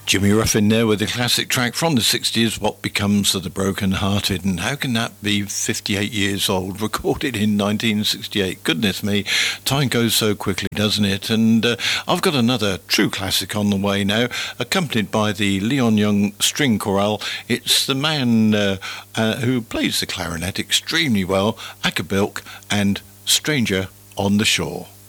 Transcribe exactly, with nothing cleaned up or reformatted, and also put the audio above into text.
Jimmy Ruffin there with a classic track from the sixties, What Becomes of the Broken Hearted. And how can that be fifty-eight years old, recorded in nineteen sixty-eight? Goodness me, time goes so quickly, doesn't it? And uh, I've got another true classic on the way now, accompanied by the Leon Young String Chorale. It's the man uh, uh, who plays the clarinet extremely well, Acker Bilk, and Stranger on the Shore.